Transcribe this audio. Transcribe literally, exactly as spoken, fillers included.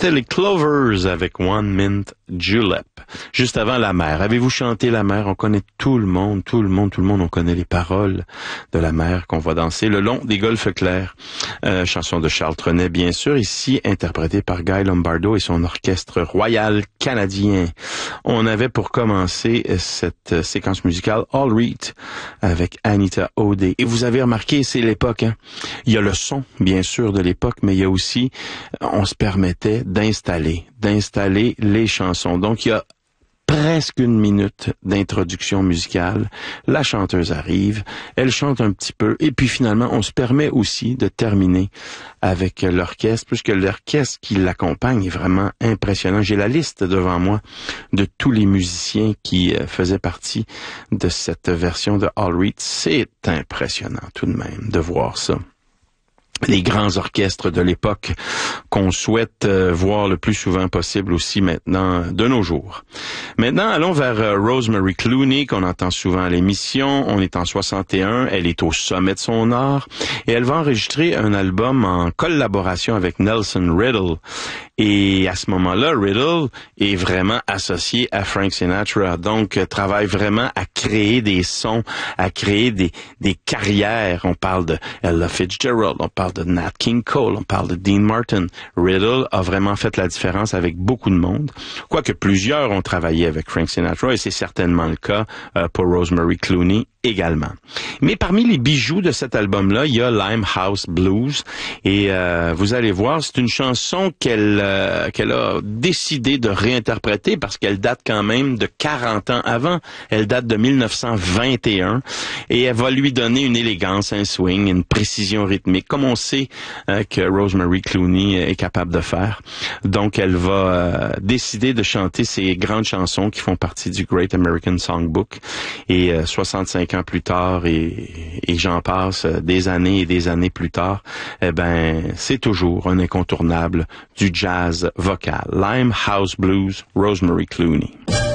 C'était les Clovers avec One Mint Julep. Juste avant La Mer. Avez-vous chanté La Mer? On connaît tout le monde, tout le monde, tout le monde. On connaît les paroles de La Mer qu'on va danser le long des golfes clairs. Euh, chanson de Charles Trenet, bien sûr, ici interprétée par Guy Lombardo et son orchestre royal canadien. On avait pour commencer cette séquence musicale All Read avec Anita O'Day. Et vous avez remarqué, c'est l'époque, hein? Il y a le son, bien sûr, de l'époque, mais il y a aussi, on se permettait d'installer, d'installer les chansons. Donc, il y a presque une minute d'introduction musicale. La chanteuse arrive, elle chante un petit peu, et puis finalement, on se permet aussi de terminer avec l'orchestre, puisque l'orchestre qui l'accompagne est vraiment impressionnant. J'ai la liste devant moi de tous les musiciens qui faisaient partie de cette version de All Read. C'est impressionnant tout de même de voir ça. Les grands orchestres de l'époque qu'on souhaite euh, voir le plus souvent possible aussi maintenant de nos jours. Maintenant, allons vers euh, Rosemary Clooney, qu'on entend souvent à l'émission. On est en soixante et un, elle est au sommet de son art et elle va enregistrer un album en collaboration avec Nelson Riddle. Et à ce moment-là, Riddle est vraiment associé à Frank Sinatra, donc euh, travaille vraiment à créer des sons, à créer des, des carrières. On parle de Ella Fitzgerald, on parle de Nat King Cole, on parle de Dean Martin. Riddle a vraiment fait la différence avec beaucoup de monde, quoique plusieurs ont travaillé avec Frank Sinatra, et c'est certainement le cas euh, pour Rosemary Clooney également. Mais parmi les bijoux de cet album-là, il y a Limehouse Blues, et euh, vous allez voir, c'est une chanson qu'elle euh, qu'elle a décidé de réinterpréter parce qu'elle date quand même de quarante ans avant. Elle date de mille neuf cent vingt et un, et elle va lui donner une élégance, un swing, une précision rythmique, comme on sait euh, que Rosemary Clooney est capable de faire. Donc, elle va euh, décider de chanter ces grandes chansons qui font partie du Great American Songbook, et euh, soixante-cinq ans plus tard, et, et j'en passe, euh, des années et des années plus tard, eh ben, c'est toujours un incontournable du jazz vocal. Limehouse Blues, Rosemary Clooney.